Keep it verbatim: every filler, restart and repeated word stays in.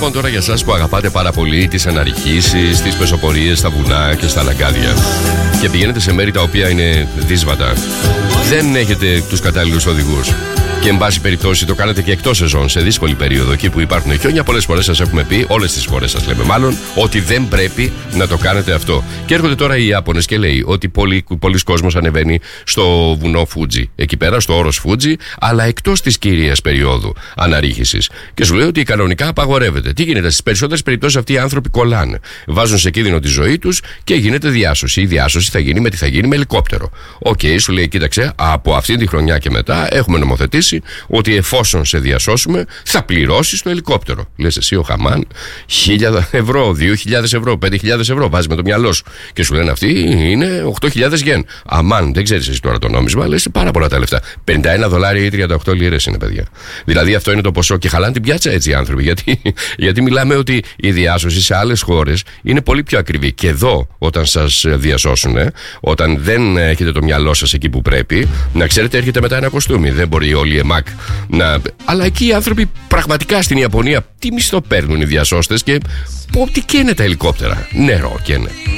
Λοιπόν, τώρα για εσάς που αγαπάτε πάρα πολύ τις αναρριχήσεις, τις πεζοπορίες στα βουνά και στα λαγκάδια και πηγαίνετε σε μέρη τα οποία είναι δύσβατα, δεν έχετε τους κατάλληλους οδηγούς και εν πάση περιπτώσει το κάνετε και εκτός σεζόν, σε δύσκολη περίοδο, εκεί που υπάρχουν χιόνια, πολλές φορές σας έχουμε πει, όλες τις φορές σας λέμε μάλλον, ότι δεν πρέπει να το κάνετε αυτό. Και έρχονται τώρα οι Ιάπωνες και λέει ότι πολλοί, πολλοί κόσμος ανεβαίνει στο βουνό Φούτζι, εκεί πέρα στο όρος Φούτζι, αλλά εκτός της κυρίας περίοδου αναρρίχησης. Και σου λέει ότι κανονικά απαγορεύεται. Τι γίνεται? Στις περισσότερες περιπτώσεις αυτοί οι άνθρωποι κολλάνε, βάζουν σε κίνδυνο τη ζωή τους και γίνεται διάσωση. Η διάσωση θα γίνει με τι θα γίνει, με ελικόπτερο. Οκ, okay, σου λέει, κοίταξε, από αυτή τη χρονιά και μετά έχουμε νομοθετήσει ότι εφόσον σε διασώσουμε θα πληρώσεις το ελικόπτερο. Λες εσύ ο χαμάν, χίλια ευρώ, δύο χιλιάδες ευρώ, πέντε χιλιάδες ευρώ, βάζεις με το μυαλό σου. Και σου λένε αυτοί είναι οκτώ χιλιάδες γεν. Αμάν, δεν ξέρεις εσύ τώρα το νόμισμα, λες πάρα πολλά τα λεφτά. πενήντα ένα δολάρια ή τριάντα οκτώ λίρες είναι, παιδιά. Δηλαδή αυτό είναι το ποσό και χαλάνε την πιάτσα έτσι οι άνθρωποι. Γιατί, γιατί μιλάμε ότι η διάσωση σε άλλες χώρες είναι πολύ πιο ακριβή. Και εδώ, όταν σας διασώσουν, όταν δεν έχετε το μυαλό σας εκεί που πρέπει, να ξέρετε, έρχεται μετά ένα κοστούμι. Δεν μπορεί όλοι ΕΜΑΚ να... Αλλά εκεί οι άνθρωποι πραγματικά στην Ιαπωνία τι μισθό παίρνουν οι διασώστες και τι καίνε τα ελικόπτερα? Νερό καίνε.